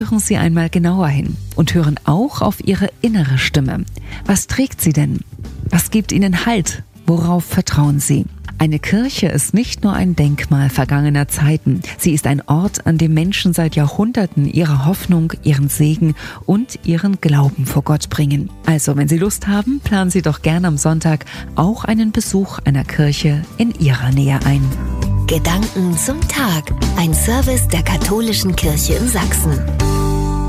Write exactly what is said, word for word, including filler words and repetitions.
Hören Sie einmal genauer hin und hören auch auf Ihre innere Stimme. Was trägt sie denn? Was gibt Ihnen Halt? Worauf vertrauen Sie? Eine Kirche ist nicht nur ein Denkmal vergangener Zeiten. Sie ist ein Ort, an dem Menschen seit Jahrhunderten ihre Hoffnung, ihren Segen und ihren Glauben vor Gott bringen. Also, wenn Sie Lust haben, planen Sie doch gerne am Sonntag auch einen Besuch einer Kirche in Ihrer Nähe ein. Gedanken zum Tag. Ein Service der Katholischen Kirche in Sachsen.